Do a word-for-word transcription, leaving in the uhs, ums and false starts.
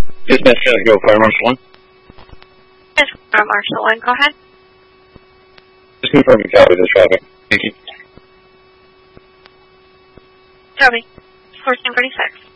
Yes, Miss Go Fire Marshal one. Yes, Fire Marshal one, go ahead. Just confirming copy the traffic. Thank you. Copy. fourteen thirty-six.